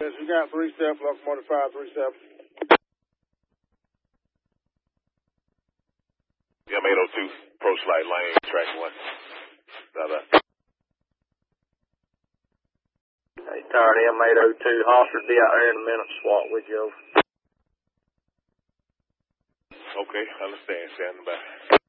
Yes, we got 3-step, locomotive 537. M802, approach light lane, track 1. Bye-bye. Hey, tired M802, Hofstra, be out there in a minute, swap with you. Okay, understand, stand by.